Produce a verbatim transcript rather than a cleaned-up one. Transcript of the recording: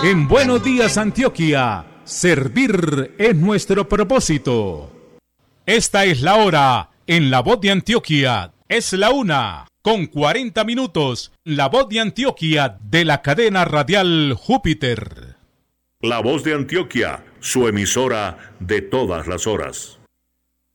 En Buenos Días Antioquia, servir es nuestro propósito. Esta es la hora en La Voz de Antioquia. Es la una con cuarenta minutos. La Voz de Antioquia de la cadena radial Júpiter. La Voz de Antioquia, su emisora de todas las horas.